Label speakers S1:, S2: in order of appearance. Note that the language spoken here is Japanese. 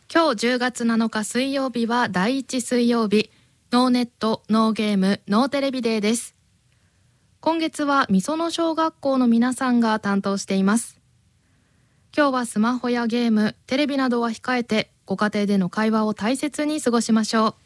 S1: 今日10月7日水曜日は第1水曜日、ノーネット、ノーゲーム、ノーテレビデーです。今月はみその小学校の皆さんが担当しています。今日はスマホやゲーム、テレビなどは控えて、ご家庭での会話を大切に過ごしましょう。